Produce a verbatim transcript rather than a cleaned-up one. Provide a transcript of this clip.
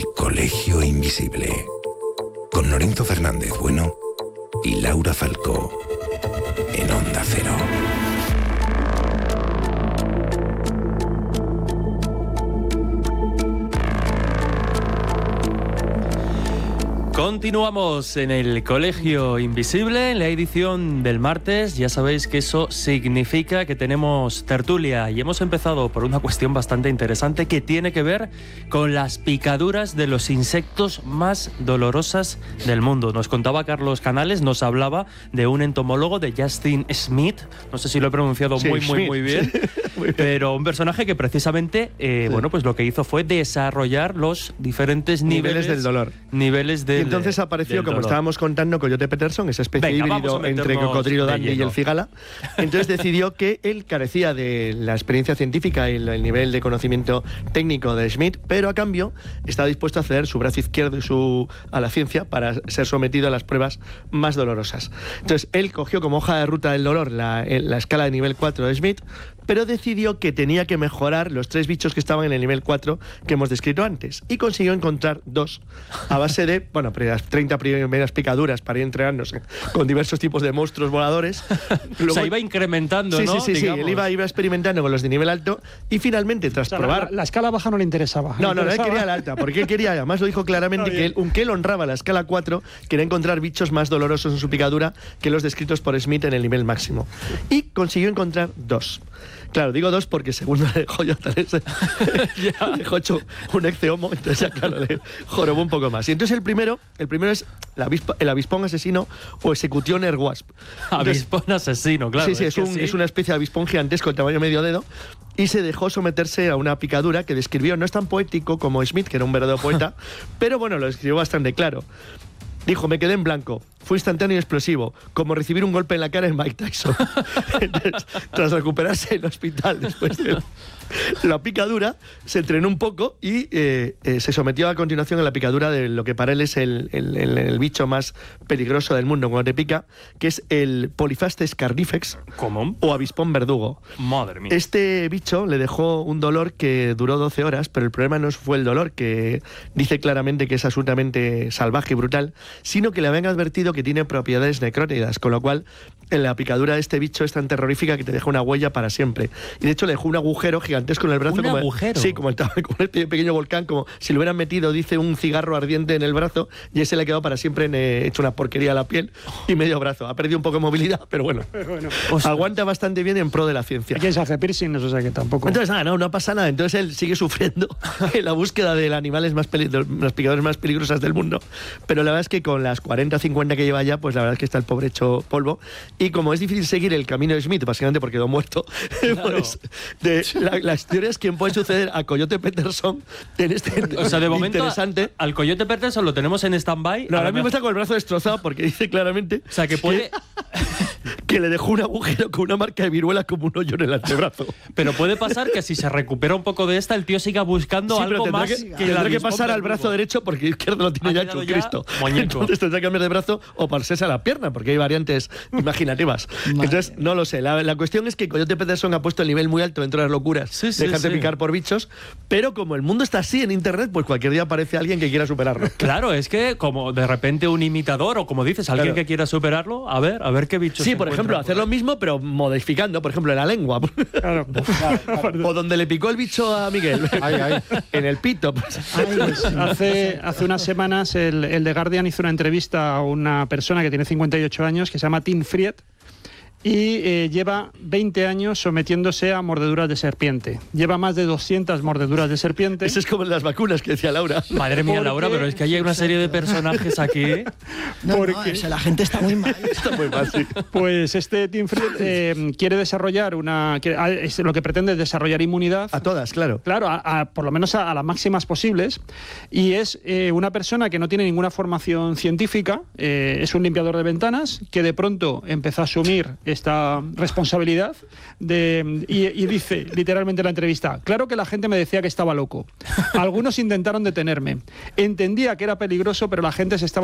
Colegio Invisible, con Lorenzo Fernández Bueno y Laura Falcó, en Onda Cero. Continuamos en el Colegio Invisible, en la edición del martes. Ya sabéis que eso significa que tenemos tertulia y hemos empezado por una cuestión bastante interesante que tiene que ver con las picaduras de los insectos más dolorosas del mundo. Nos contaba Carlos Canales, nos hablaba de un entomólogo, de Justin Smith, no sé si lo he pronunciado sí, muy, muy, Smith. muy bien, sí. muy bien, pero un personaje que precisamente, eh, sí. bueno, pues lo que hizo fue desarrollar los diferentes niveles, niveles del dolor. Niveles del Y entonces apareció, como dolor. estábamos contando, Coyote Peterson, esa especie Venga, híbrido entre cocodrilo dandy y el cigala. Entonces decidió que él carecía de la experiencia científica y el nivel de conocimiento técnico de Smith, pero a cambio estaba dispuesto a ceder su brazo izquierdo y su, a la ciencia para ser sometido a las pruebas más dolorosas. Entonces él cogió como hoja de ruta del dolor la, la escala de nivel cuatro de Smith, pero decidió que tenía que mejorar los tres bichos que estaban en el nivel cuatro que hemos descrito antes, y consiguió encontrar dos a base de, bueno, las treinta primeras picaduras para ir entrenarnos con diversos tipos de monstruos voladores. Luego, o sea, iba incrementando, sí, ¿no? Sí, sí, sí, él iba, iba experimentando con los de nivel alto y finalmente, tras o sea, probar... La, la escala baja no le interesaba. No, no, no, él quería la alta, porque él quería, además lo dijo claramente, que él, aunque él honraba la escala cuatro, quería encontrar bichos más dolorosos en su picadura que los descritos por Smith en el nivel máximo. Y consiguió encontrar dos. Claro, digo dos porque segundo le dejó yo tal vez, le dejó hecho un ecceomo, entonces ya claro, le jorobó un poco más. Y entonces el primero, el primero es el, avispa, el avispón asesino o Execution air wasp. Entonces, avispón asesino, claro. Sí, sí, es, es, un, sí. es una especie de avispón gigantesco de tamaño medio dedo, y se dejó someterse a una picadura que describió, no es tan poético como Smith, que era un verdadero poeta, pero bueno, lo describió bastante claro. Dijo, me quedé en blanco. Fue instantáneo y explosivo, como recibir un golpe en la cara en Mike Tyson. Entonces, tras recuperarse en el hospital después de la picadura, se entrenó un poco y eh, eh, se sometió a continuación a la picadura de lo que para él es el, el, el, el bicho más peligroso del mundo cuando te pica, que es el Polyphastes carnifex. ¿Cómo? O avispón verdugo. Madre mía. Este bicho le dejó un dolor que duró doce horas, pero el problema no fue el dolor, que dice claramente que es absolutamente salvaje y brutal, sino que le habían advertido que tiene propiedades necrótidas, con lo cual en la picadura de este bicho es tan terrorífica que te deja una huella para siempre. Y de hecho le dejó un agujero gigantesco en el brazo. ¿Un como agujero? Sí, como, el, como un pequeño volcán, como si le hubieran metido, dice, un cigarro ardiente en el brazo, y ese le ha quedado para siempre en, eh, hecho una porquería a la piel y medio brazo. Ha perdido un poco de movilidad, pero bueno, pero bueno aguanta bastante bien en pro de la ciencia. ¿Quién se hace piercing? O sea que tampoco... Entonces, nada, no, no pasa nada. Entonces él sigue sufriendo en la búsqueda de los animales más peligrosos, las picaduras más peligrosas del mundo. Pero la verdad es que con las cuarenta o cincuenta que lleva ya, pues la verdad es que está el pobre hecho polvo. Y como es difícil seguir el camino de Smith, básicamente porque quedó muerto, claro. pues de, la, la historia es quién puede suceder a Coyote Peterson en este o sea, de momento interesante. Al Coyote Peterson lo tenemos en stand-by. No, ahora mismo está con el brazo destrozado porque dice claramente, o sea, que puede que le dejó un agujero con una marca de viruela como un hoyo en el antebrazo. Pero puede pasar que si se recupera un poco de esta, el tío siga buscando sí, algo tendrá más. Que, que tendrá que pasar al brazo derecho porque el izquierdo lo tiene ha ya hecho ya Cristo. Muñeco. Entonces tendrá que cambiar de brazo o pararse a la pierna, porque hay variantes imaginativas. Entonces, no lo sé. La, la cuestión es que Coyote Peterson ha puesto el nivel muy alto dentro de las locuras. Sí, sí, dejarse sí. picar por bichos. Pero como el mundo está así en internet, pues cualquier día aparece alguien que quiera superarlo. Claro, es que como de repente un imitador o como dices, alguien claro. que quiera superarlo, a ver, a ver qué bichos. Sí, por ejemplo, hacer lo mismo, pero modificando, por ejemplo, en la lengua. Claro. O donde le picó el bicho a Miguel. Ay, ay. En el pito. Pues. Ay, pues, hace, hace unas semanas el, el The Guardian hizo una entrevista a una persona que tiene cincuenta y ocho años que se llama Tim Fried y eh, lleva veinte años sometiéndose a mordeduras de serpiente. Lleva más de doscientas mordeduras de serpiente. Eso es como en las vacunas que decía Laura. Madre mía, Laura, pero es que hay una serie de personajes aquí. No, porque... no, eso, la gente está muy mal. Está muy mal, sí. Pues este Tim Fried eh, quiere desarrollar una... Quiere, es, lo que pretende es desarrollar inmunidad. A todas, claro. Claro, a, a, por lo menos a, a las máximas posibles. Y es eh, una persona que no tiene ninguna formación científica, eh, es un limpiador de ventanas, que de pronto empezó a asumir esta responsabilidad de, y, y dice literalmente en la entrevista: claro que la gente me decía que estaba loco, algunos intentaron detenerme, entendía que era peligroso, pero la gente se estaba